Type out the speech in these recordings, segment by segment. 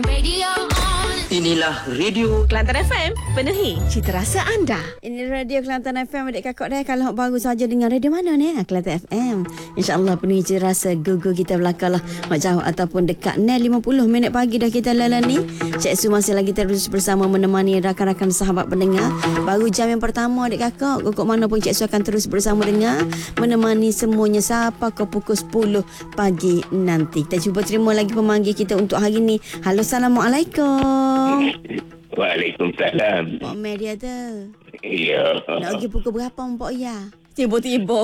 Inilah Radio Kelantan FM, penuhi cita rasa anda. Ini Radio Kelantan FM, adik kakak dah. Kalau baru saja dengar radio mana ni? Kelantan FM. InsyaAllah penuhi cita rasa Google kita belakang lah. Mak jauh ataupun dekat ni 50 minit pagi dah kita lalani. Cik Su masih lagi terus bersama menemani rakan-rakan sahabat pendengar. Baru jam yang pertama adik kakak. Kok mana pun Cik Su akan terus bersama dengar. Menemani semuanya sampai ke pukul 10 pagi nanti. Kita cuba terima lagi pemanggil kita untuk hari ni. Halo, Assalamualaikum. Waalaikumsalam. Pak Mer dia tu. Ya. Nak pergi pukul berapa Mpok Ya? Tiba-tiba.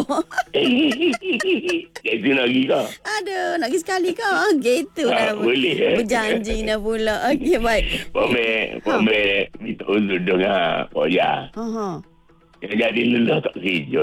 Itu nak pergi kau? Aduh, nak pergi sekali kau. Gitu dah. Boleh. Berjanji dah pula. Okey, baik. Pak Mer, minta uzur dengan Pak Ya. Jadi lelah tak kerja.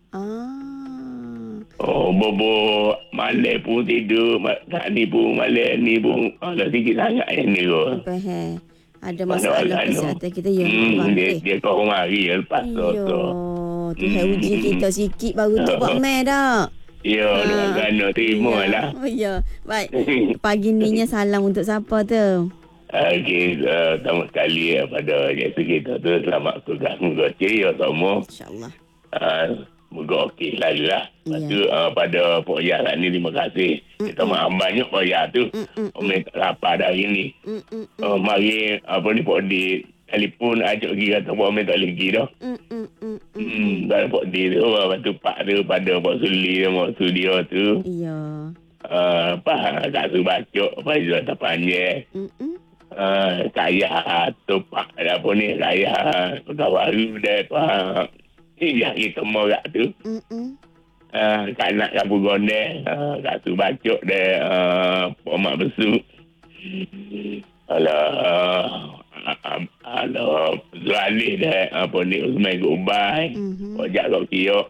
Bobo malam pun tidur, tak ni pun malam ni pun ada sikit sangat yang ni tu. Ada masalah kesihatan kita ya. Dia kau mari lepas tu. Tuhan uji kita sikit baru tu Pak Mer dah. Ya, kena terima lah. Ya, baik. Pagi ni salam untuk siapa tu? Okey, pertama sekali pada jasa kita tu selamat kegang goceh ya semua. InsyaAllah. Moga okey lalu lah. Lepas tu pada Pak Ya kat ni terima kasih. Kita maaf banyak Pak Ya tu. Orang tak lapar dah hari ni. Mari Pak Di telefon ajak pergi kata Pak Mer tak boleh pergi dah. Pada Pak Di tu lepas tu Pak tu pada Pak Suli Pak Studio tu. Ya. Kak Su Bacok Pak Zul Tapanjang. Kaya Tupak apa ni kaya Kota Baru dah Pak. Iya kita mau kat tu. Kak nak Kampung Gondel, Kak Su Bacok dia Pak Mak Besu. Alah Zualih dia apa ni Usman Gubai. Ojak Kok Kiok.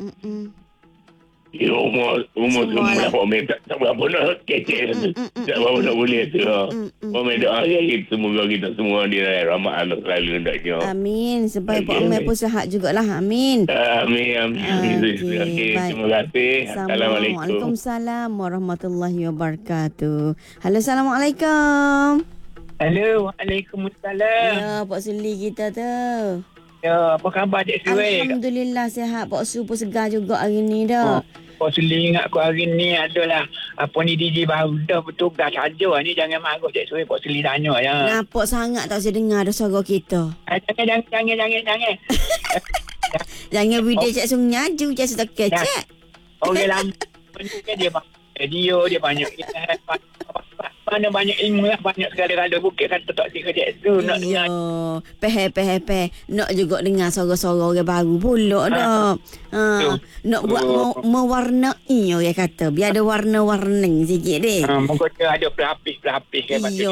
Ya, umur semua Pak Mer tak berapa nak kecil tu. Tak berapa nak boleh tu. Pak Mer doa kita semoga kita semua di rahmat Allah selalu hendaknya. Amin. Supaya Pak Mer pun sihat jugalah. Amin. Amin. Okey, terima kasih. Assalamualaikum. Waalaikumsalam warahmatullahi wabarakatuh. Halo, Assalamualaikum. Halo, Waalaikumsalam. Ya, Pak Suli kita tu. Ya, apa khabar Cik Su? Alhamdulillah sihat. Pak Su pun segar juga hari ni dah. Pak Suli ingat aku hari ni adalah apa ni DJ baru dah bertugas saja ni, jangan marah Cik Su. Pak Suli tanya ya. Nampak sangat tak saya dengar dah suara kita. Jangan. Jangan video Cik Su ngaju Cik Su tak kecek. Orang lama dia banyak mana banyak ilmu lah, banyak segala-gala bukit kata tak sikit Cik Su nak dengar. Peh. Nak juga dengar suara-suara orang baru pula dah. Nak buat mewarnai orang kata. Biar ada warna-warni sikit deh. Moga dia ada pelapis kan.